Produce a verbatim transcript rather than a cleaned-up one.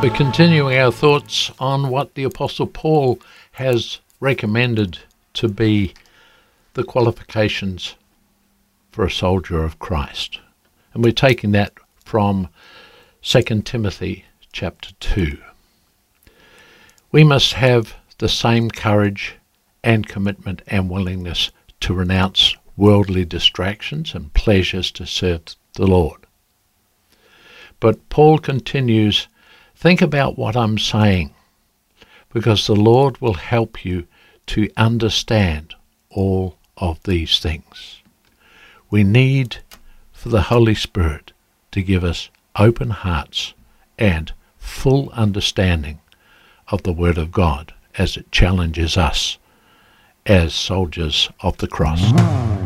We're continuing our thoughts on what the Apostle Paul has recommended to be the qualifications for a soldier of Christ. And we're taking that from Second Timothy chapter two. We must have the same courage and commitment and willingness to renounce worldly distractions and pleasures to serve the Lord. But Paul continues, think about what I'm saying, because the Lord will help you to understand all of these things. We need for the Holy Spirit to give us open hearts and full understanding of the Word of God as it challenges us as soldiers of the cross.